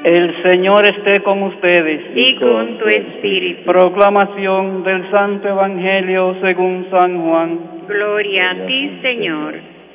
El Señor esté con ustedes. Y con tu espíritu. Proclamación del Santo Evangelio según San Juan. Gloria a ti, Señor.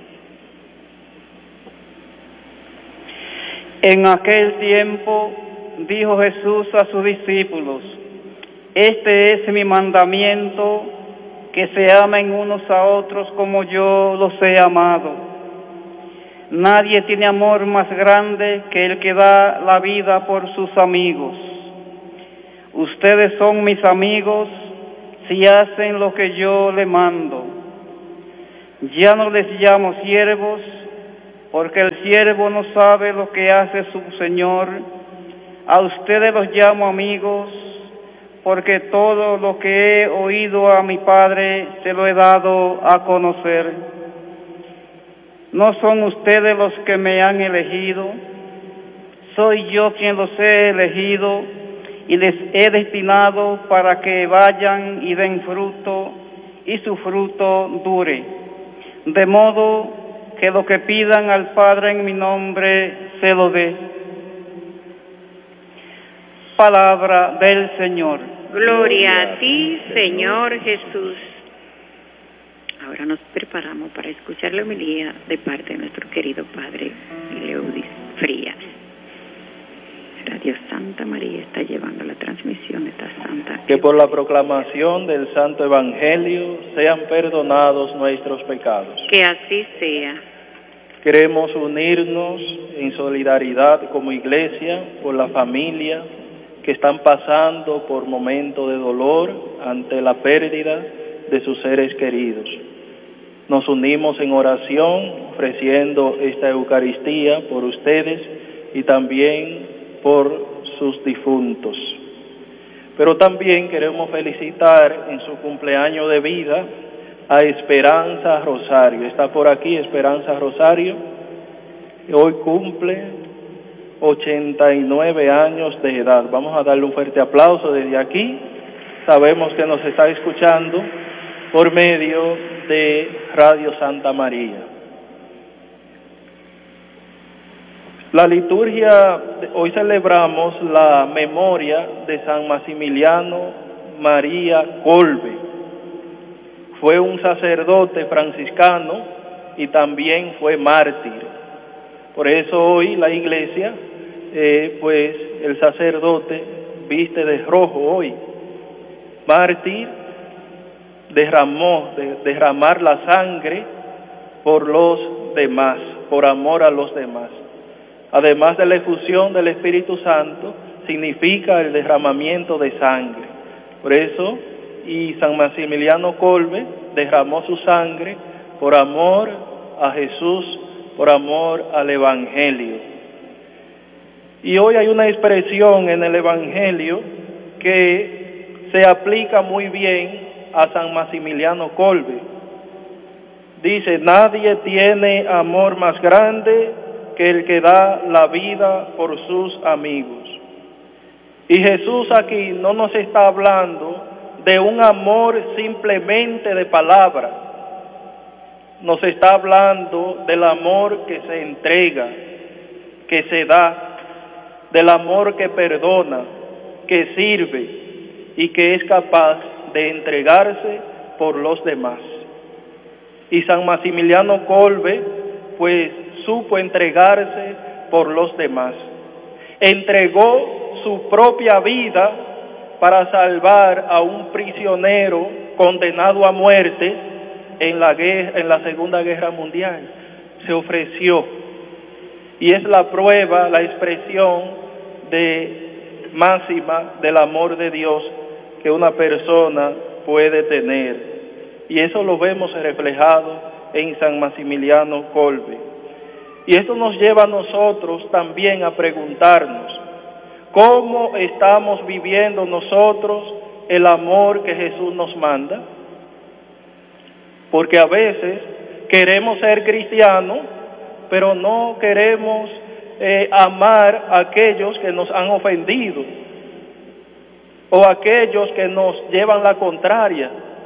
En aquel tiempo dijo Jesús a sus discípulos: Este es mi mandamiento, que se amen unos a otros como yo los he amado. Nadie tiene amor más grande que el que da la vida por sus amigos. Ustedes son mis amigos si hacen lo que yo les mando. Ya no les llamo siervos, porque el siervo no sabe lo que hace su Señor. A ustedes los llamo amigos, porque todo lo que he oído a mi Padre se lo he dado a conocer. No son ustedes los que me han elegido, soy yo quien los he elegido y les he destinado para que vayan y den fruto, y su fruto dure, de modo que lo que pidan al Padre en mi nombre se lo dé. Palabra del Señor. Gloria a ti, Señor Jesús. Ahora nos preparamos para escuchar la homilía de parte de nuestro querido Padre Leudis Frías. Radio Santa María está llevando la transmisión de esta santa. Que por la proclamación del Santo Evangelio sean perdonados nuestros pecados. Que así sea. Queremos unirnos en solidaridad como iglesia por la familia que están pasando por momentos de dolor ante la pérdida de sus seres queridos. Nos unimos en oración ofreciendo esta Eucaristía por ustedes y también por sus difuntos. Pero también queremos felicitar en su cumpleaños de vida a Esperanza Rosario. Está por aquí Esperanza Rosario, que hoy cumple 89 años de edad. Vamos a darle un fuerte aplauso desde aquí. Sabemos que nos está escuchando por medio de Radio Santa María. La liturgia, hoy celebramos la memoria de San Maximiliano María Kolbe. Fue un sacerdote franciscano y también fue mártir. Por eso hoy la iglesia, pues el sacerdote viste de rojo hoy. Mártir, derramar la sangre por los demás, por amor a los demás. Además de la efusión del Espíritu Santo, significa el derramamiento de sangre. Por eso, y San Maximiliano Kolbe derramó su sangre por amor a Jesús, por amor al Evangelio. Y hoy hay una expresión en el Evangelio que se aplica muy bien a San Maximiliano Kolbe. Dice: nadie tiene amor más grande que el que da la vida por sus amigos. Y Jesús aquí no nos está hablando de un amor simplemente de palabra. Nos está hablando del amor que se entrega, que se da, del amor que perdona, que sirve y que es capaz de entregarse por los demás. Y San Maximiliano Kolbe, pues, supo entregarse por los demás. Entregó su propia vida para salvar a un prisionero condenado a muerte en la Segunda Guerra Mundial. Se ofreció. Y es la prueba, la expresión máxima del amor de Dios que una persona puede tener. Y eso lo vemos reflejado en San Maximiliano Kolbe. Y esto nos lleva a nosotros también a preguntarnos: ¿cómo estamos viviendo nosotros el amor que Jesús nos manda? Porque a veces queremos ser cristianos, pero no queremos amar a aquellos que nos han ofendido o aquellos que nos llevan la contraria.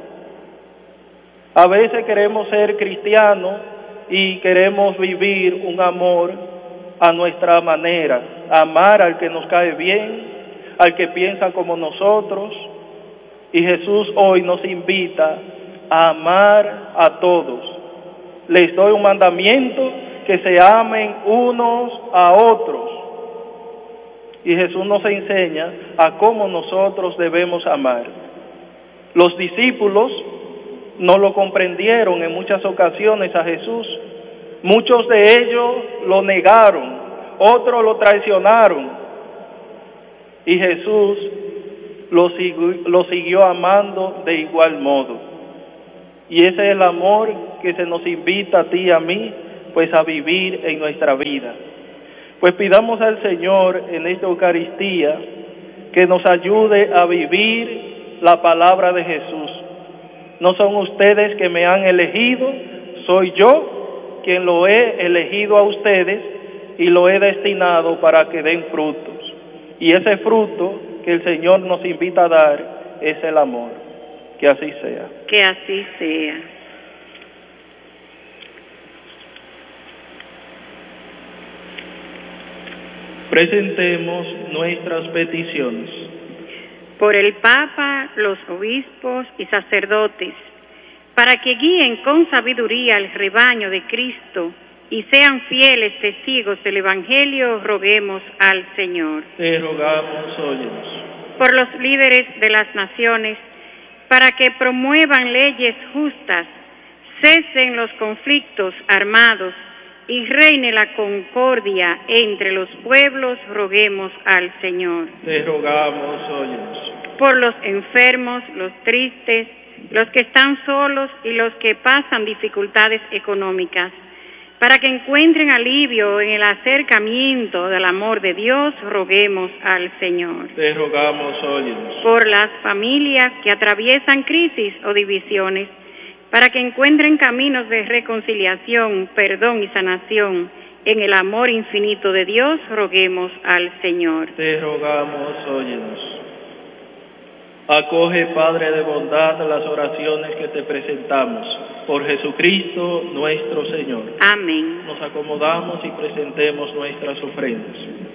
A veces queremos ser cristianos y queremos vivir un amor a nuestra manera, amar al que nos cae bien, al que piensa como nosotros. Y Jesús hoy nos invita a amar a todos. Les doy un mandamiento, que se amen unos a otros. Y Jesús nos enseña a cómo nosotros debemos amar. Los discípulos no lo comprendieron en muchas ocasiones a Jesús. Muchos de ellos lo negaron, otros lo traicionaron. Y Jesús lo siguió amando de igual modo. Y ese es el amor que se nos invita a ti y a mí, pues a vivir en nuestra vida. Pues pidamos al Señor en esta Eucaristía que nos ayude a vivir la palabra de Jesús. No son ustedes que me han elegido, soy yo quien lo he elegido a ustedes y lo he destinado para que den frutos. Y ese fruto que el Señor nos invita a dar es el amor. Que así sea. Que así sea. Presentemos nuestras peticiones. Por el Papa, los obispos y sacerdotes, para que guíen con sabiduría al rebaño de Cristo y sean fieles testigos del Evangelio, roguemos al Señor. Te rogamos, óyenos. Por los líderes de las naciones, para que promuevan leyes justas, cesen los conflictos armados y reine la concordia entre los pueblos, roguemos al Señor. Te rogamos, óyenos. Por los enfermos, los tristes, los que están solos y los que pasan dificultades económicas, para que encuentren alivio en el acercamiento del amor de Dios, roguemos al Señor. Te rogamos, óyenos. Por las familias que atraviesan crisis o divisiones, para que encuentren caminos de reconciliación, perdón y sanación en el amor infinito de Dios, roguemos al Señor. Te rogamos, óyenos. Acoge, Padre de bondad, las oraciones que te presentamos. Por Jesucristo nuestro Señor. Amén. Nos acomodamos y presentemos nuestras ofrendas.